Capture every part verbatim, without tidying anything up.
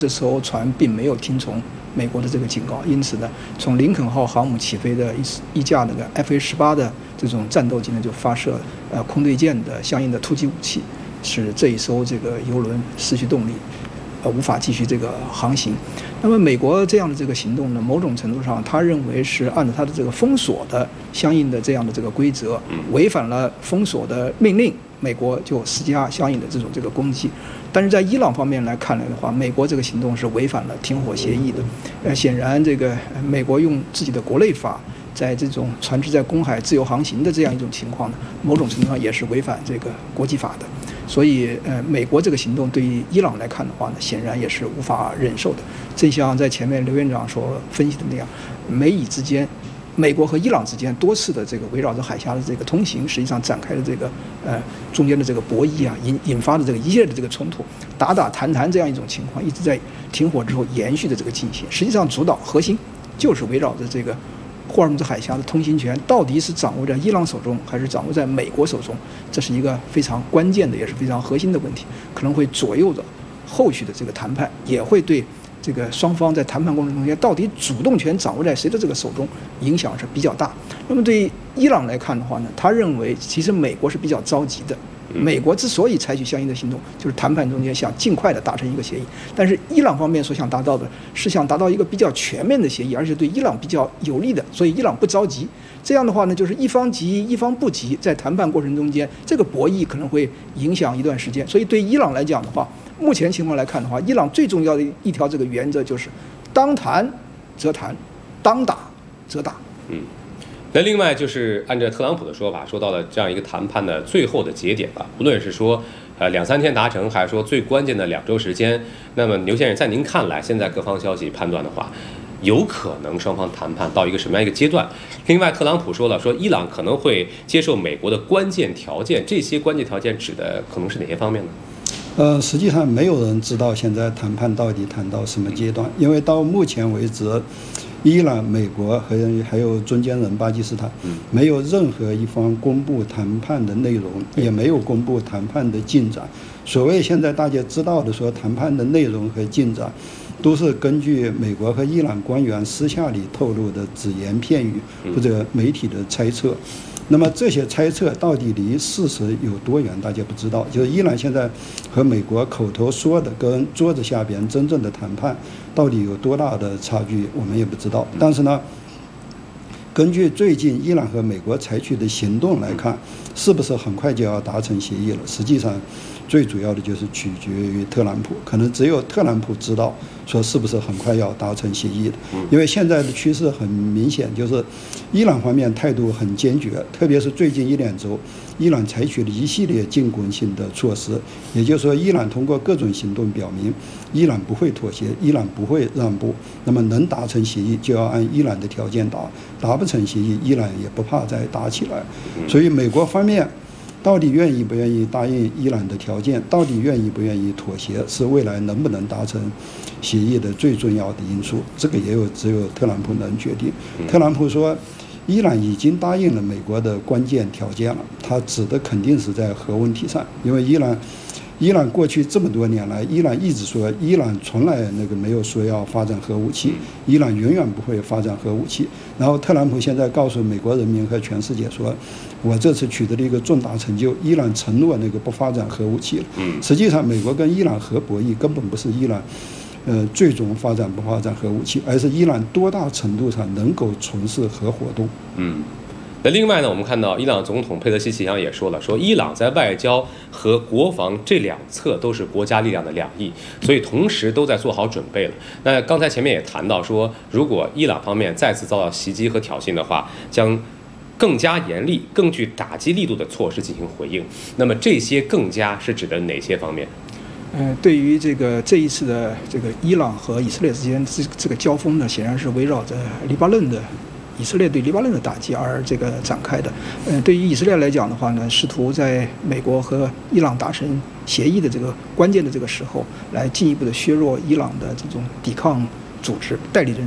这时候船并没有听从美国的这个警告，因此呢，从林肯号航母起飞的一一架那个 F A 十八的这种战斗机呢，就发射呃空对舰的相应的突击武器，使这一艘这个油轮失去动力，呃无法继续这个航行。那么美国这样的这个行动呢，某种程度上他认为是按照他的这个封锁的相应的这样的这个规则，违反了封锁的命令。美国就施加相应的这种这个攻击，但是在伊朗方面来看来的话，美国这个行动是违反了停火协议的。呃，显然这个美国用自己的国内法，在这种船只在公海自由航行的这样一种情况呢，某种程度上也是违反这个国际法的。所以，呃，美国这个行动对于伊朗来看的话呢，显然也是无法忍受的。正像在前面刘院长所分析的那样，美以之间。美国和伊朗之间多次的这个围绕着海峡的这个通行，实际上展开的这个呃中间的这个博弈啊，引引发的这个一系列的这个冲突，打打谈谈这样一种情况，一直在停火之后延续的这个进行。实际上，主导核心就是围绕着这个霍尔木兹海峡的通行权到底是掌握在伊朗手中，还是掌握在美国手中，这是一个非常关键的，也是非常核心的问题，可能会左右着后续的这个谈判，也会对。这个双方在谈判过程中间，到底主动权掌握在谁的这个手中，影响是比较大。那么对于伊朗来看的话呢，他认为其实美国是比较着急的。美国之所以采取相应的行动，就是谈判中间想尽快的达成一个协议。但是伊朗方面所想达到的是想达到一个比较全面的协议，而且对伊朗比较有利的，所以伊朗不着急。这样的话呢，就是一方急一方不急，在谈判过程中间，这个博弈可能会影响一段时间。所以对伊朗来讲的话，目前情况来看的话，伊朗最重要的一条这个原则就是，当谈则谈，当打则打。 嗯，那另外就是按照特朗普的说法，说到了这样一个谈判的最后的节点吧，无论是说呃两三天达成，还是说最关键的两周时间，那么牛先生在您看来，现在各方消息判断的话，有可能双方谈判到一个什么样一个阶段？另外，特朗普说了，说伊朗可能会接受美国的关键条件，这些关键条件指的可能是哪些方面呢？ 呃，实际上没有人知道现在谈判到底谈到什么阶段，因为到目前为止，伊朗、美国和还有中间人巴基斯坦，没有任何一方公布谈判的内容，也没有公布谈判的进展。所谓现在大家知道的说谈判的内容和进展，都是根据美国和伊朗官员私下里透露的只言片语或者媒体的猜测。那么这些猜测到底离事实有多远，大家不知道。就是伊朗现在和美国口头说的跟桌子下边真正的谈判到底有多大的差距，我们也不知道。但是呢，根据最近伊朗和美国采取的行动来看，是不是很快就要达成协议了？实际上，最主要的就是取决于特朗普，可能只有特朗普知道说是不是很快要达成协议的。因为现在的趋势很明显，就是伊朗方面态度很坚决，特别是最近一两周，伊朗采取了一系列进攻性的措施，也就是说，伊朗通过各种行动表明，伊朗不会妥协，伊朗不会让步。那么能达成协议，就要按伊朗的条件打；达不成协议，伊朗也不怕再打起来。所以美国方面到底愿意不愿意答应伊朗的条件，到底愿意不愿意妥协，是未来能不能达成协议的最重要的因素。这个也有只有特朗普能决定。特朗普说，伊朗已经答应了美国的关键条件了，他指的肯定是在核问题上，因为伊朗。伊朗过去这么多年来，伊朗一直说，伊朗从来那个没有说要发展核武器，伊朗永远不会发展核武器。然后特朗普现在告诉美国人民和全世界说，我这次取得了一个重大成就，伊朗承诺那个不发展核武器了。实际上，美国跟伊朗核博弈根本不是伊朗，呃，最终发展不发展核武器，而是伊朗多大程度上能够从事核活动。 嗯。那另外呢，我们看到伊朗总统佩德西奇扬也说了，说伊朗在外交和国防这两侧都是国家力量的两翼，所以同时都在做好准备了。那刚才前面也谈到说，如果伊朗方面再次遭到袭击和挑衅的话，将更加严厉、更具打击力度的措施进行回应。那么这些更加是指的哪些方面？ 呃，对于这个这一次的这个伊朗和以色列之间这这个交锋呢，显然是围绕着黎巴嫩的。以色列对黎巴嫩的打击而这个展开的，呃，对于以色列来讲的话呢，试图在美国和伊朗达成协议的这个关键的这个时候，来进一步的削弱伊朗的这种抵抗组织代理人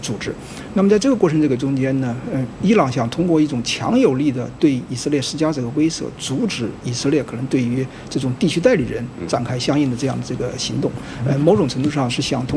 组织。那么在这个过程这个中间呢，呃，伊朗想通过一种强有力的对以色列施加这个威慑，阻止以色列可能对于这种地区代理人展开相应的这样的这个行动。呃，某种程度上是想通。